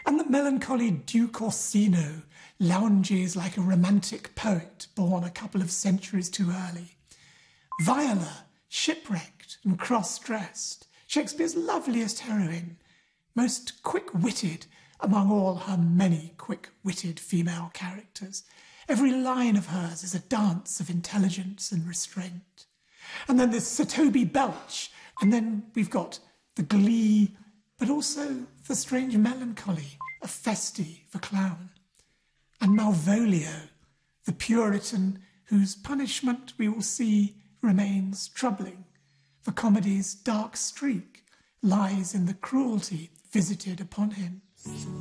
And the melancholy Duke Orsino lounges like a romantic poet born a couple of centuries too early. Viola, shipwrecked and cross-dressed, Shakespeare's loveliest heroine, most quick-witted among all her many quick-witted female characters. Every line of hers is a dance of intelligence and restraint. And then there's Sir Toby Belch, and then we've got the glee, but also the strange melancholy of Feste, the clown. And Malvolio, the Puritan whose punishment we will see remains troubling. The comedy's dark streak lies in the cruelty visited upon him.